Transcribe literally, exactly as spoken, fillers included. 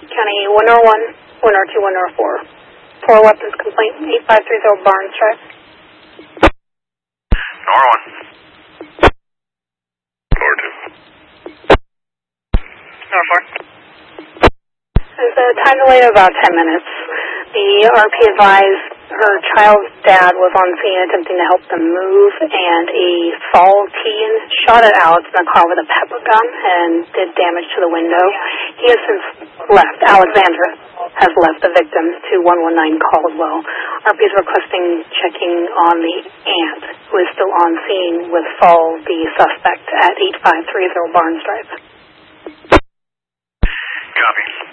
County one oh one, one oh two, one oh four. For weapons complaint, eight five three zero Barnes Drive. Nora one. Nora two. Nora four. There's a time delay of about ten minutes. The R P advised her child's dad was on scene attempting to help them move, and a fall teen shot at Alex in the car with a pepper gun and did damage to the window. He has since left. Alexander has left the victim to one one nine Caldwell. R P is requesting checking on the aunt, who is still on scene with Fall, the suspect, at eight five three zero Barnes Drive. Copy.